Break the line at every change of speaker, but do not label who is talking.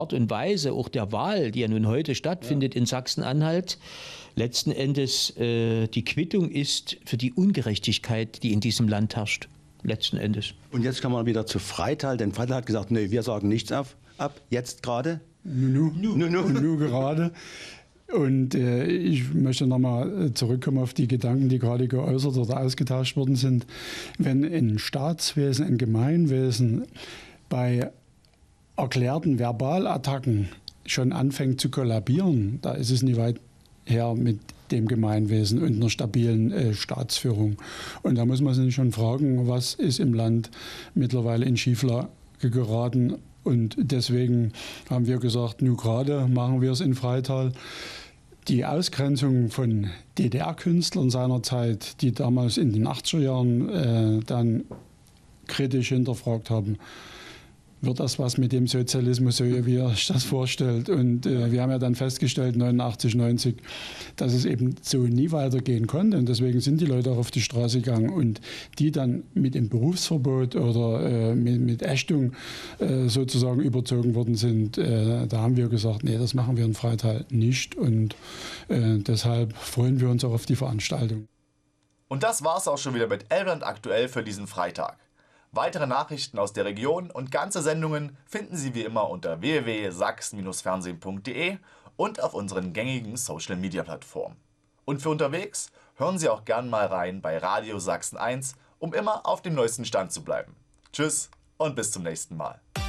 Art und Weise auch der Wahl, die ja nun heute stattfindet in Sachsen-Anhalt, letzten Endes die Quittung ist für die Ungerechtigkeit, die in diesem Land herrscht. Letzten Endes.
Und jetzt kommen wir wieder zu Freital, denn Freital hat gesagt, nee, wir sagen nichts ab, jetzt gerade.
Nur gerade. Und ich möchte nochmal zurückkommen auf die Gedanken, die gerade geäußert oder ausgetauscht worden sind. Wenn ein Staatswesen, ein Gemeinwesen bei erklärten Verbalattacken schon anfängt zu kollabieren, da ist es nie weit her mit dem Gemeinwesen und einer stabilen Staatsführung. Und da muss man sich schon fragen, was ist im Land mittlerweile in Schieflage geraten. Und deswegen haben wir gesagt, nun gerade machen wir es in Freital. Die Ausgrenzung von DDR-Künstlern seinerzeit, die damals in den 80er Jahren dann kritisch hinterfragt haben, wird das was mit dem Sozialismus, so wie er sich das vorstellt. Und wir haben ja dann festgestellt, 89, 90, dass es eben so nie weitergehen konnte. Und deswegen sind die Leute auch auf die Straße gegangen. Und die dann mit dem Berufsverbot oder mit Ächtung sozusagen überzogen worden sind, da haben wir gesagt, nee, das machen wir in Freital nicht. Und deshalb freuen wir uns auch auf die Veranstaltung.
Und das war's auch schon wieder mit Elbland aktuell für diesen Freitag. Weitere Nachrichten aus der Region und ganze Sendungen finden Sie wie immer unter www.sachsen-fernsehen.de und auf unseren gängigen Social-Media-Plattformen. Und für unterwegs hören Sie auch gern mal rein bei Radio Sachsen 1, um immer auf dem neuesten Stand zu bleiben. Tschüss und bis zum nächsten Mal.